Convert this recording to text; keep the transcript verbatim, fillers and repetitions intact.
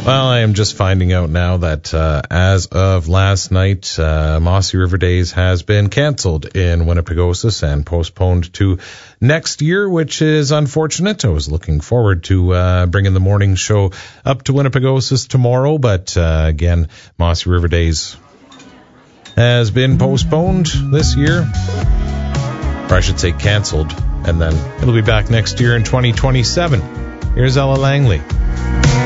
Well, I am just finding out now that uh, as of last night, uh, Mossy River Days has been canceled in Winnipegosis and postponed to next year, which is unfortunate. I was looking forward to uh, bringing the morning show up to Winnipegosis tomorrow, but uh, again, Mossy River Days has been postponed this year, or I should say canceled, and then it'll be back next year in twenty twenty-seven. Here's Ella Langley.